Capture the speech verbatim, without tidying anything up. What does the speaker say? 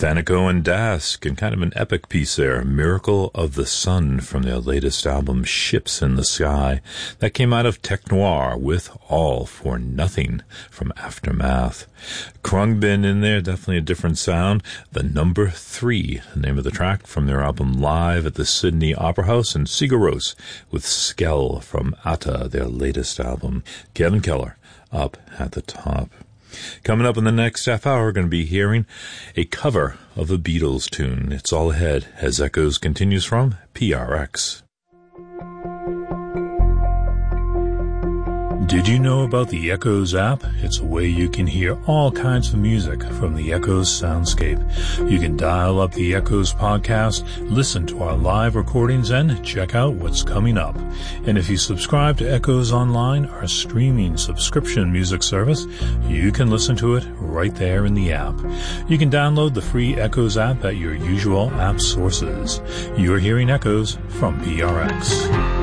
Thanico and Dask, and kind of an epic piece there, Miracle of the Sun, from their latest album, Ships in the Sky. That came out of Tech Noir with All for Nothing from Aftermath. Krungbin in there, definitely a different sound. The Number Three, the name of the track, from their album Live at the Sydney Opera House, and Sigaros with Skell from Atta, their latest album. Kevin Keller up at the top. Coming up in the next half hour, we're going to be hearing a cover of a Beatles tune. It's all ahead as Echoes continues from P R X. Did you know about the Echoes app? It's a way you can hear all kinds of music from the Echoes soundscape. You can dial up the Echoes podcast, listen to our live recordings, and check out what's coming up. And if you subscribe to Echoes Online, our streaming subscription music service, you can listen to it right there in the app. You can download the free Echoes app at your usual app sources. You're hearing Echoes from P R X.